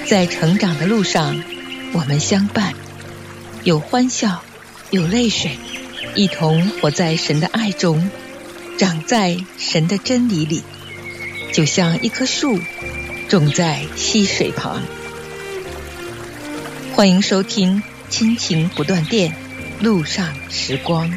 在成长的路上，我们相伴，有欢笑，有泪水，一同活在神的爱中，长在神的真理里，就像一棵树种在溪水旁。欢迎收听亲情不断电，路上时光。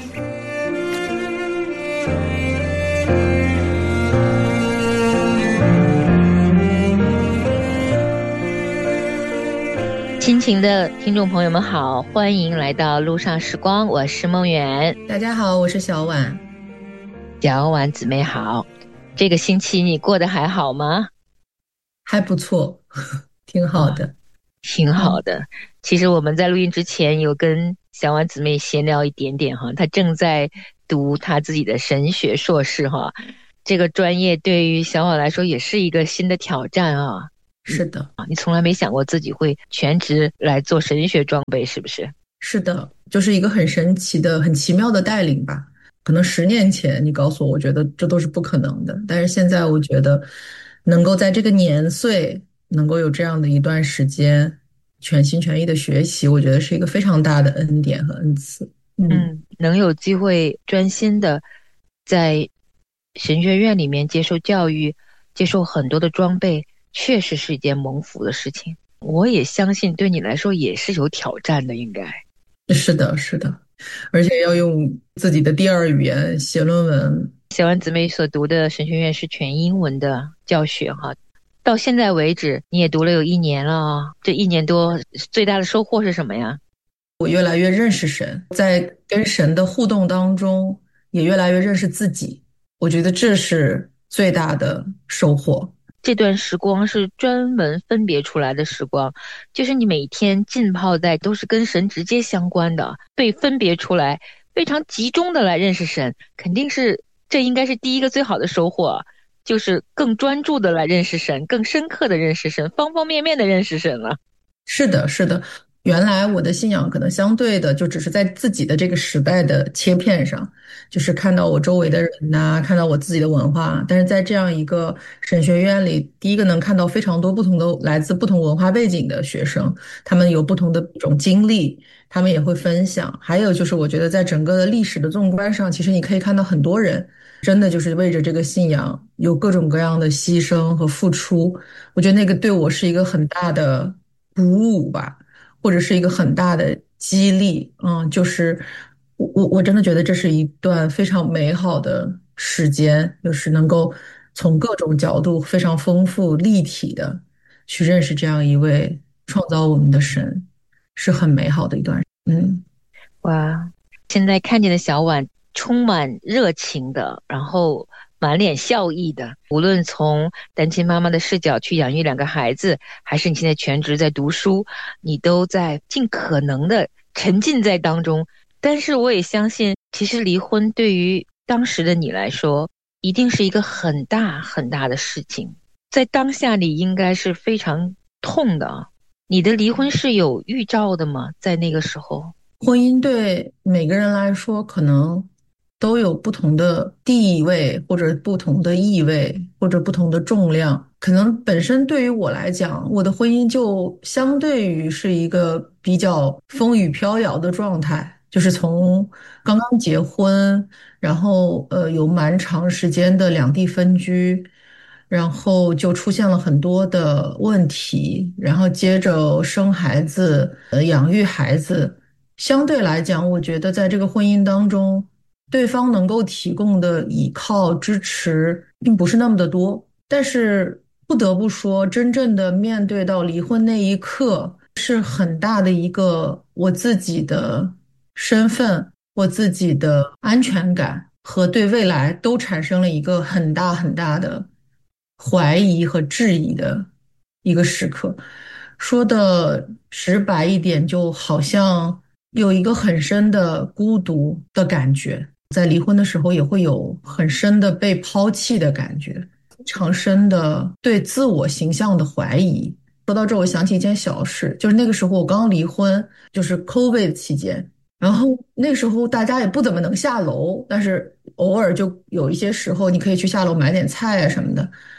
亲情的听众朋友们好，欢迎来到路上时光，我是梦圆。 大家好，我是小婉。 小婉姊妹好，这个星期你过得还好吗？ 还不错，挺好的。 挺好的。其实我们在录音之前有跟小婉姊妹闲聊一点点哈，她正在读她自己的神学硕士哈，这个专业对于小婉来说也是一个新的挑战啊。 是的， 你从来没想过自己会全职来做神学装备，是不是？ 是的，就是一个很神奇的、很奇妙的带领吧。可能10年前你告诉我，我觉得这都是不可能的，但是现在我觉得能够在这个年岁，能够有这样的一段时间，全心全意的学习，我觉得是一个非常大的恩典和恩赐。 能有机会专心的在神学院里面接受教育，接受很多的装备，确实是一件蒙福的事情。我也相信对你来说也是有挑战的，应该。 是的，是的，而且要用自己的第二语言写论文。 小婉姊妹所读的神学院是全英文的教学哈，到现在为止你也读了有1年了，这1年多最大的收获是什么呀？ 我越来越认识神，在跟神的互动当中，也越来越认识自己。我觉得这是最大的收获。 这段时光是专门分别出来的时光，就是你每天浸泡在都是跟神直接相关的，被分别出来，非常集中的来认识神，肯定是这应该是第一个最好的收获，就是更专注的来认识神，更深刻的认识神，方方面面的认识神了。 是的，是的。原来我的信仰可能相对的就只是在自己的这个时代的切片上，就是看到我周围的人呐、看到我自己的文化。但是在这样一个神学院里，第一个能看到非常多不同的来自不同文化背景的学生，他们有不同的一种经历，他们也会分享。还有就是，我觉得在整个的历史的纵观上，其实你可以看到很多人真的就是为着这个信仰有各种各样的牺牲和付出。我觉得那个对我是一个很大的鼓舞吧，或者是一个很大的激励。就是我真的觉得这是一段非常美好的时间，就是能够从各种角度非常丰富立体的去认识这样一位创造我们的神，是很美好的一段。 哇，现在看见的小婉充满热情的，然后满脸笑意的，无论从单亲妈妈的视角去养育2个孩子，还是你现在全职在读书，你都在尽可能的沉浸在当中。但是我也相信，其实离婚对于当时的你来说，一定是一个很大很大的事情，在当下你应该是非常痛的啊。你的离婚是有预兆的吗？在那个时候？ 婚姻对每个人来说，可能都有不同的地位，或者不同的意味，或者不同的重量。可能本身对于我来讲，我的婚姻就相对于是一个比较风雨飘摇的状态，就是从刚刚结婚，然后有蛮长时间的两地分居，然后就出现了很多的问题，然后接着生孩子，养育孩子。相对来讲，我觉得在这个婚姻当中，对方能够提供的依靠支持并不是那么的多。但是不得不说，真正的面对到离婚那一刻，是很大的一个我自己的身份、我自己的安全感和对未来都产生了一个很大很大的怀疑和质疑的一个时刻。说的直白一点，就好像有一个很深的孤独的感觉，在离婚的时候也会有很深的被抛弃的感觉，非常深的对自我形象的怀疑。说到这，我想起一件小事，就是那个时候我刚离婚，就是 COVID 期间，然后那时候大家也不怎么能下楼，但是偶尔就有一些时候你可以去下楼买点菜啊什么的。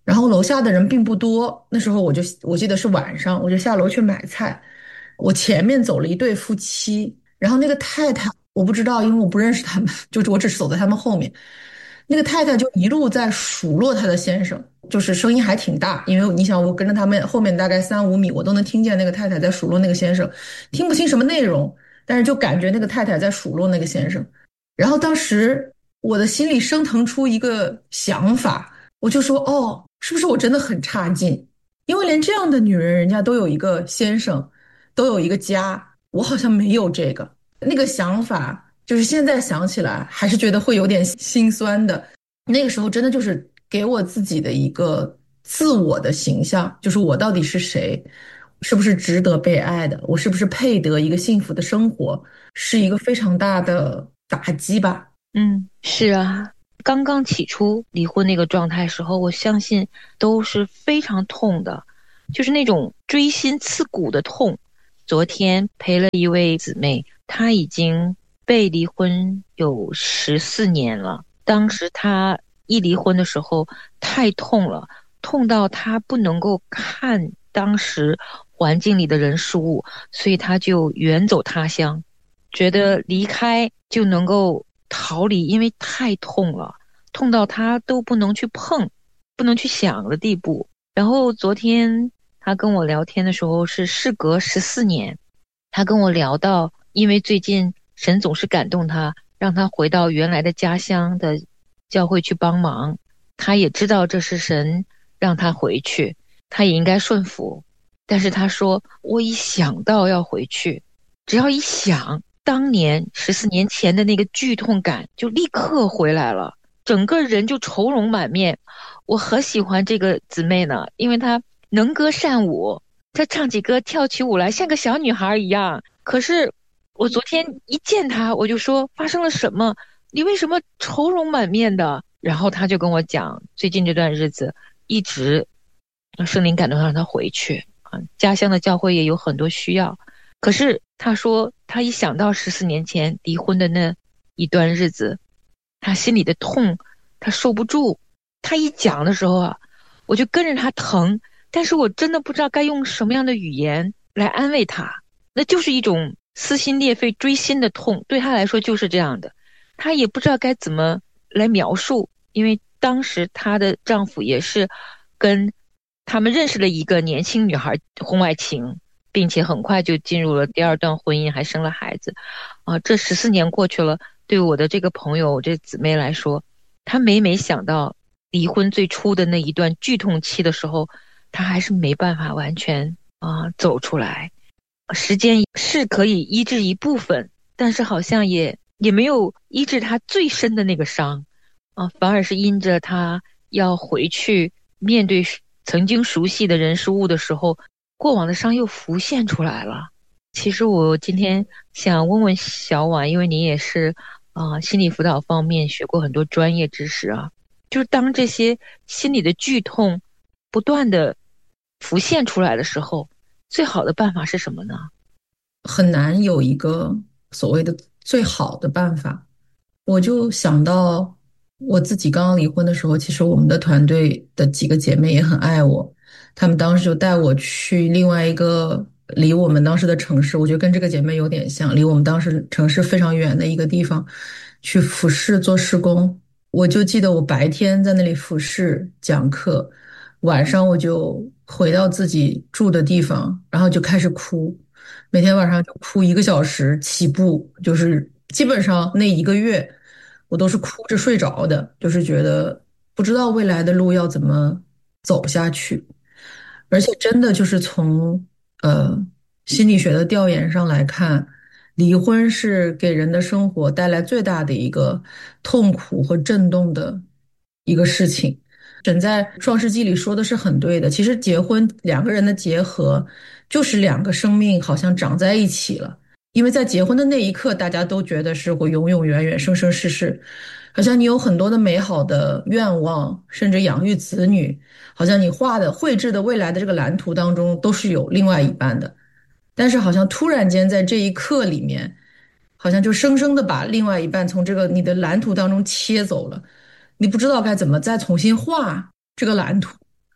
然后楼下的人并不多，那时候我记得是晚上，我就下楼去买菜。我前面走了一对夫妻，然后那个太太我不知道，因为我不认识他们，就是我只是走在他们后面。那个太太就一路在数落她的先生，就是声音还挺大，因为你想我跟着他们后面大概3、5米，我都能听见那个太太在数落那个先生，听不清什么内容，但是就感觉那个太太在数落那个先生。然后当时我的心里升腾出一个想法。我就说哦，是不是我真的很差劲？因为连这样的女人，人家都有一个先生，都有一个家，我好像没有这个。那个想法，就是现在想起来，还是觉得会有点心酸的。那个时候真的就是给我自己的一个自我的形象，就是我到底是谁，是不是值得被爱的，我是不是配得一个幸福的生活，是一个非常大的打击吧。 嗯，是啊，刚刚起初离婚那个状态时候，我相信都是非常痛的，就是那种锥心刺骨的痛。昨天陪了一位姊妹，她已经被离婚有14年了。当时她一离婚的时候太痛了，痛到她不能够看当时环境里的人事物，所以她就远走他乡。觉得离开就能够逃离，因为太痛了，痛到他都不能去碰，不能去想的地步。然后昨天他跟我聊天的时候是事隔14年，他跟我聊到，因为最近神总是感动他，让他回到原来的家乡的教会去帮忙，他也知道这是神让他回去，他也应该顺服。但是他说，我一想到要回去，只要一想，当年14年前的那个剧痛感就立刻回来了，整个人就愁容满面。我很喜欢这个姊妹呢，因为她能歌善舞，她唱起歌跳起舞来像个小女孩一样。可是我昨天一见她，我就说发生了什么？你为什么愁容满面的？然后她就跟我讲，最近这段日子一直圣灵感动让她回去啊，家乡的教会也有很多需要。可是他说，他一想到14年前离婚的那一段日子，他心里的痛，他受不住。他一讲的时候啊，我就跟着他疼，但是我真的不知道该用什么样的语言来安慰他。那就是一种撕心裂肺、锥心的痛，对他来说就是这样的。他也不知道该怎么来描述，因为当时她的丈夫也是跟他们认识了一个年轻女孩婚外情。并且很快就进入了第二段婚姻，还生了孩子。啊，这14年过去了，对我的这个朋友，我这姊妹来说，她每每想到离婚最初的那一段剧痛期的时候，她还是没办法完全走出来。时间是可以医治一部分，但是好像也没有医治她最深的那个伤啊，反而是因着她要回去面对曾经熟悉的人事物的时候，过往的伤又浮现出来了。其实我今天想问问小婉，因为你也是心理辅导方面学过很多专业知识啊，就是当这些心理的剧痛不断的浮现出来的时候，最好的办法是什么呢？ 很难有一个所谓的最好的办法。我就想到我自己刚刚离婚的时候，其实我们的团队的几个姐妹也很爱我，她们当时就带我去另外一个离我们当时的城市，我觉得跟这个姐妹有点像，离我们当时城市非常远的一个地方去服侍做施工。我就记得我白天在那里服侍讲课，晚上我就回到自己住的地方，然后就开始哭。每天晚上就哭1个小时起步，就是基本上那一个月，我都是哭着睡着的，就是觉得不知道未来的路要怎么走下去，而且真的就是从呃心理学的调研上来看，离婚是给人的生活带来最大的一个痛苦和震动的一个事情。神在《创世纪》里说的是很对的，其实结婚两个人的结合，就是两个生命好像长在一起了。因为在结婚的那一刻，大家都觉得是会永永远远、生生世世，好像你有很多的美好的愿望，甚至养育子女，好像你画的、绘制的未来的这个蓝图当中都是有另外一半的。但是好像突然间在这一刻里面，好像就生生的把另外一半从这个你的蓝图当中切走了，你不知道该怎么再重新画这个蓝图。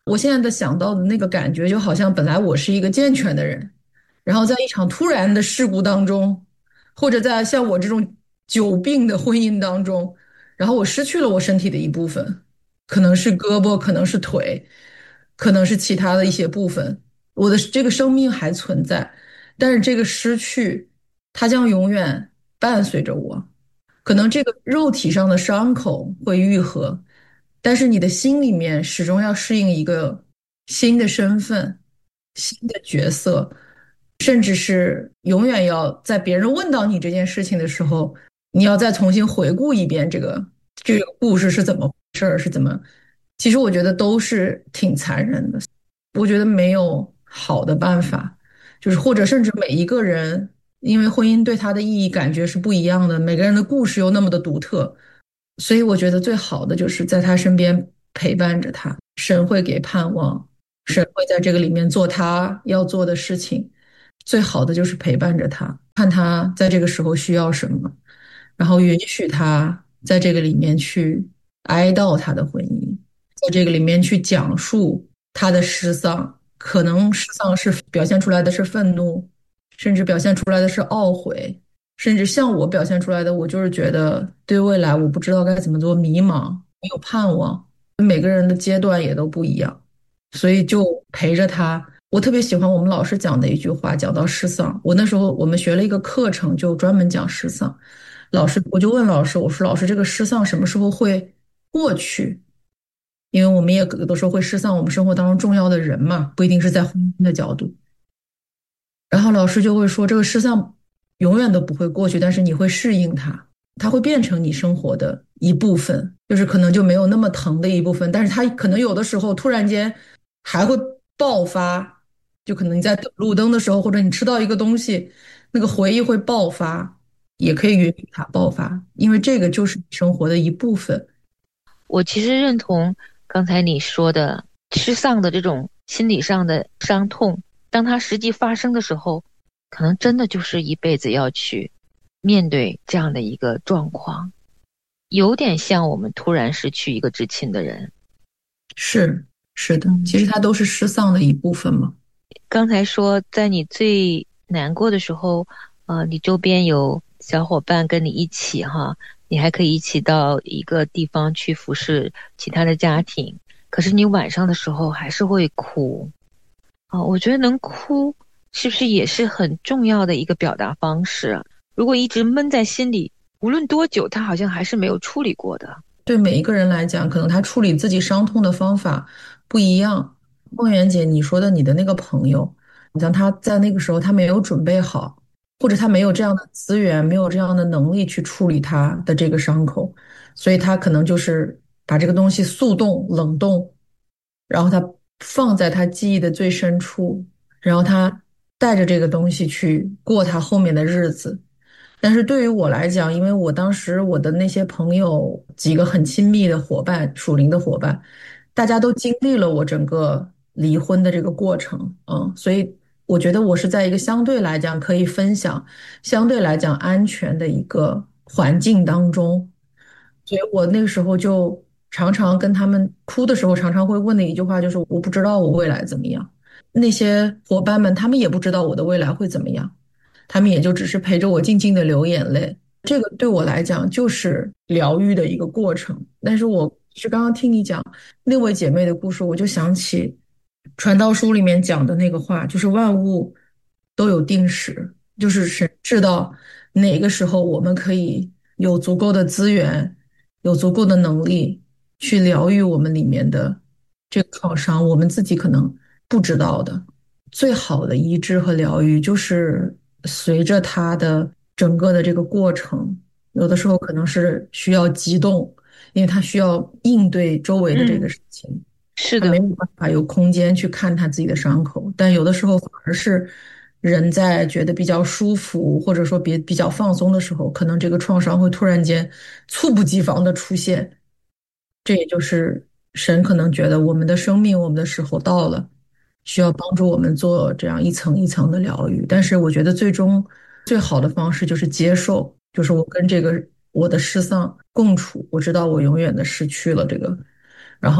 我现在的想到的那个感觉，就好像本来我是一个健全的人，然后在一场突然的事故当中，或者在像我这种久病的婚姻当中，然后我失去了我身体的一部分，可能是胳膊，可能是腿，可能是其他的一些部分，我的这个生命还存在，但是这个失去，它将永远伴随着我。可能这个肉体上的伤口会愈合，但是你的心里面始终要适应一个新的身份、新的角色，甚至是永远要在别人问到你这件事情的时候，你要再重新回顾一遍这个故事是怎么回事儿，是怎么。其实我觉得都是挺残忍的，我觉得没有好的办法。就是或者甚至每一个人，因为婚姻对他的意义感觉是不一样的，每个人的故事又那么的独特，所以我觉得最好的就是在他身边陪伴着他。神会给盼望，神会在这个里面做他要做的事情。最好的就是陪伴着他，看他在这个时候需要什么，然后允许他在这个里面去哀悼他的婚姻，在这个里面去讲述他的失丧。可能失丧是表现出来的是愤怒，甚至表现出来的是懊悔，甚至像我表现出来的，我就是觉得对未来我不知道该怎么做，迷茫，没有盼望。每个人的阶段也都不一样，所以就陪着他。我特别喜欢我们老师讲的一句话，讲到失丧。我那时候我们学了一个课程，就专门讲失丧。我就问老师，我说老师，这个失丧什么时候会过去？因为我们也有的时候会失丧我们生活当中重要的人嘛，不一定是在婚姻的角度。然后老师就会说，这个失丧永远都不会过去，但是你会适应它，它会变成你生活的一部分，就是可能就没有那么疼的一部分，但是它可能有的时候突然间还会爆发，就可能你在等路灯的时候，或者你吃到一个东西，那个回忆会爆发，也可以允许它爆发，因为这个就是你生活的一部分。 我其实认同刚才你说的失丧的这种心理上的伤痛，当它实际发生的时候，可能真的就是一辈子要去面对这样的一个状况，有点像我们突然失去一个至亲的人。 是的， 嗯， 其实它都是失丧的一部分嘛。 刚才说在你最难过的时候，你周边有小伙伴跟你一起哈，你还可以一起到一个地方去服侍其他的家庭。可是你晚上的时候还是会哭啊，我觉得能哭是不是也是很重要的一个表达方式啊？如果一直闷在心里，无论多久，他好像还是没有处理过的。 对每一个人来讲，可能他处理自己伤痛的方法不一样。梦圆姐，你说的你的那个朋友，好像他在那个时候他没有准备好，或者他没有这样的资源，没有这样的能力去处理他的这个伤口，所以他可能就是把这个东西速冻、冷冻，然后他放在他记忆的最深处，然后他带着这个东西去过他后面的日子。但是对于我来讲，因为我当时我的那些朋友几个很亲密的伙伴，属灵的伙伴，大家都经历了我整个离婚的这个过程，所以我觉得我是在一个相对来讲可以分享、相对来讲安全的一个环境当中，所以我那个时候就常常跟他们哭的时候，常常会问的一句话就是：我不知道我未来怎么样。那些伙伴们，他们也不知道我的未来会怎么样。他们也就只是陪着我静静的流眼泪。这个对我来讲就是疗愈的一个过程。但是我是刚刚听你讲那位姐妹的故事，我就想起传道书里面讲的那个话，就是万物都有定时，就是神知道哪个时候我们可以有足够的资源，有足够的能力去疗愈我们里面的这个创伤，我们自己可能不知道的。最好的医治和疗愈，就是随着他的整个的这个过程，有的时候可能是需要激动，因为他需要应对周围的这个嗯， 事情， 是的。 他没有办法有空间去看他自己的伤口，但有的时候反而是人在觉得比较舒服，或者说比较放松的时候，可能这个创伤会突然间猝不及防的出现。这也就是神可能觉得我们的生命，我们的时候到了，需要帮助我们做这样一层一层的疗愈。但是我觉得最终最好的方式就是接受，就是我跟这个我的失丧共处，我知道我永远的失去了这个，然后我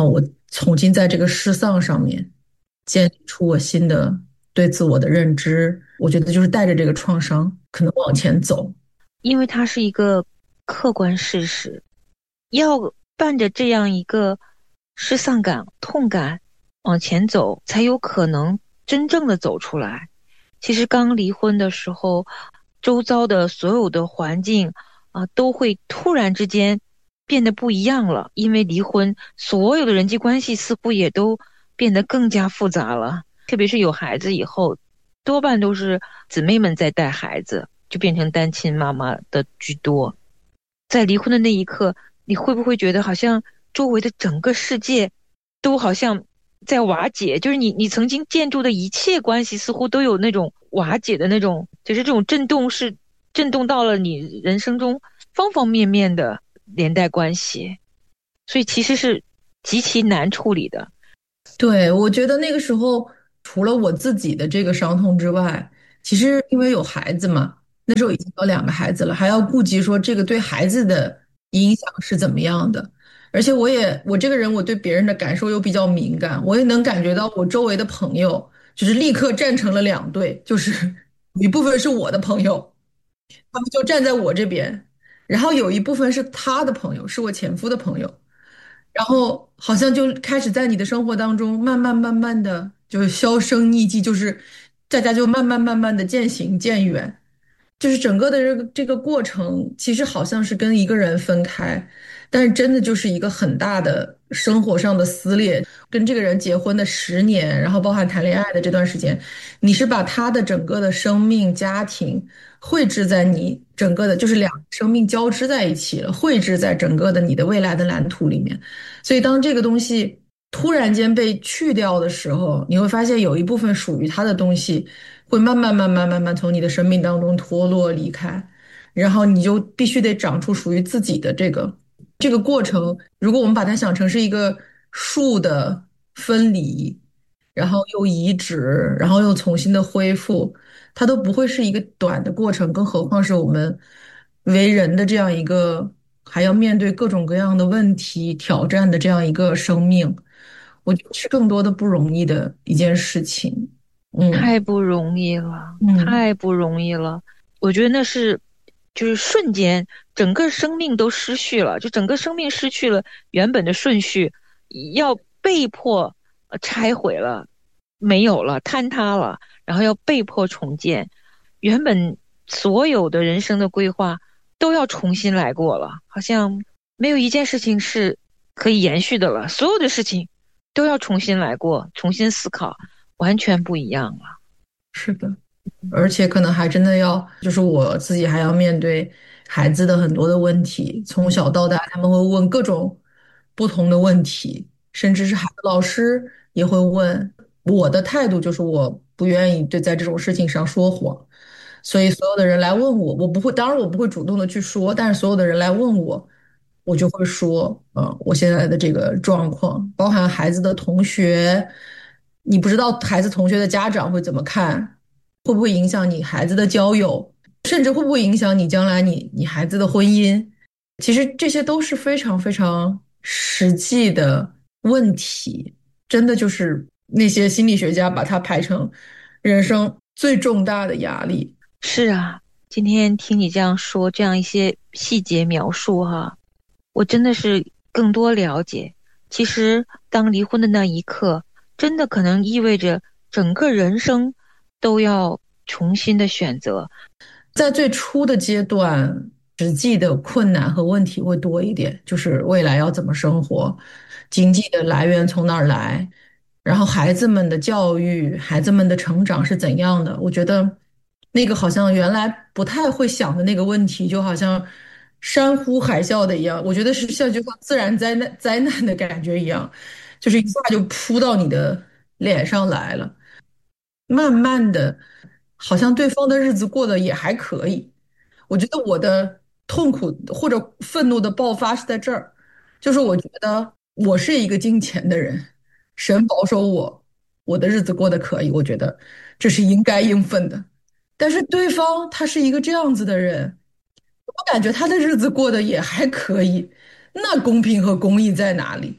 重新在这个失丧上面建立出我新的对自我的认知。我觉得就是带着这个创伤，可能往前走。 因为它是一个客观事实，要伴着这样一个失丧感、痛感往前走，才有可能真正的走出来。其实刚离婚的时候，周遭的所有的环境都会突然之间变得不一样了，因为离婚，所有的人际关系似乎也都变得更加复杂了。特别是有孩子以后，多半都是姊妹们在带孩子，就变成单亲妈妈的居多。在离婚的那一刻，你会不会觉得好像周围的整个世界都好像在瓦解？就是你曾经建筑的一切关系，似乎都有那种瓦解的那种，就是这种震动是震动到了你人生中方方面面的连带关系，所以其实是极其难处理的。 对，我觉得那个时候，除了我自己的这个伤痛之外，其实因为有孩子嘛，那时候已经有两个孩子了，还要顾及说这个对孩子的影响是怎么样的。而且我这个人，我对别人的感受又比较敏感，我也能感觉到我周围的朋友就是立刻站成了两队，就是有一部分是我的朋友，他们就站在我这边，然后有一部分是他的朋友，是我前夫的朋友。然后好像就开始在你的生活当中慢慢的就是销声匿迹，就是大家就慢慢的渐行渐远。就是整个的这个过程，其实好像是跟一个人分开，但是真的就是一个很大的生活上的撕裂。跟这个人结婚的10年，然后包含谈恋爱的这段时间，你是把他的整个的生命、家庭绘制在你整个的，就是两个生命交织在一起了，绘制在整个的你的未来的蓝图里面。所以当这个东西突然间被去掉的时候，你会发现有一部分属于他的东西会慢慢从你的生命当中脱落离开，然后你就必须得长出属于自己的这个过程。如果我们把它想成是一个树的分离，然后又移植，然后又重新的恢复，它都不会是一个短的过程，更何况是我们为人的这样一个还要面对各种各样的问题挑战的这样一个生命，我觉得是更多的不容易的一件事情。嗯太不容易了， 嗯， 太不容易了。我觉得那是，就是瞬间，整个生命都失去了，就整个生命失去了原本的顺序，要被迫拆毁了，没有了，坍塌了，然后要被迫重建，原本所有的人生的规划都要重新来过了，好像没有一件事情是可以延续的了，所有的事情都要重新来过，重新思考。完全不一样了。 是的。而且可能还真的要，就是我自己还要面对孩子的很多的问题，从小到大他们会问各种不同的问题，甚至是孩子老师也会问。我的态度就是我不愿意对在这种事情上说谎，所以所有的人来问我，我不会，当然我不会主动的去说，但是所有的人来问我，我就会说，我现在的这个状况，包含孩子的同学，你不知道孩子同学的家长会怎么看。会不会影响你孩子的交友，甚至会不会影响你将来你孩子的婚姻？其实这些都是非常非常实际的问题，真的就是那些心理学家把它排成人生最重大的压力。 是啊，今天听你这样说，这样一些细节描述哈，我真的是更多了解。其实，当离婚的那一刻，真的可能意味着整个人生都要重新的选择。 在最初的阶段，实际的困难和问题会多一点，就是未来要怎么生活，经济的来源从哪儿来，然后孩子们的教育、孩子们的成长是怎样的。我觉得那个好像原来不太会想的那个问题，就好像山呼海啸的一样，我觉得是就像自然灾难的感觉一样，就是一下就扑到你的脸上来了。慢慢的，好像对方的日子过得也还可以。我觉得我的痛苦或者愤怒的爆发是在这儿，就是我觉得我是一个金钱的人，神保守我，我的日子过得可以，我觉得这是应该应分的。但是对方他是一个这样子的人，我感觉他的日子过得也还可以，那公平和公义在哪里？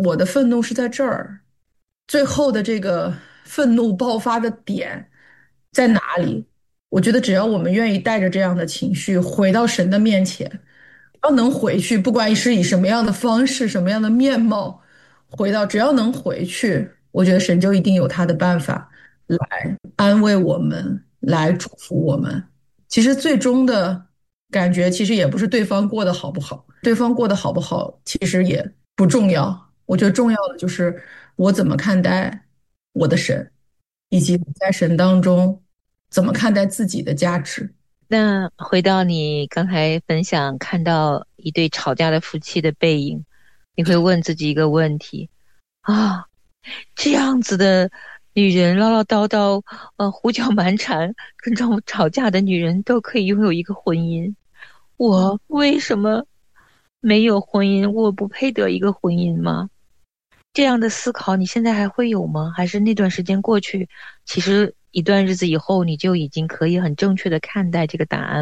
我的愤怒是在这儿，最后的这个愤怒爆发的点在哪里？我觉得只要我们愿意带着这样的情绪回到神的面前，只要能回去，不管是以什么样的方式、什么样的面貌回到，只要能回去，我觉得神就一定有他的办法来安慰我们，来祝福我们。其实最终的感觉，其实也不是对方过得好不好，对方过得好不好，其实也不重要。我觉得重要的就是我怎么看待我的神，以及我在神当中怎么看待自己的价值。 那回到你刚才分享，看到一对吵架的夫妻的背影，你会问自己一个问题啊，这样子的女人唠唠叨叨，胡搅蛮缠，跟这种吵架的女人都可以拥有一个婚姻，我为什么没有婚姻？我不配得一个婚姻吗？这样的思考，你现在还会有吗？还是那段时间过去，其实一段日子以后，你就已经可以很正确的看待这个答案？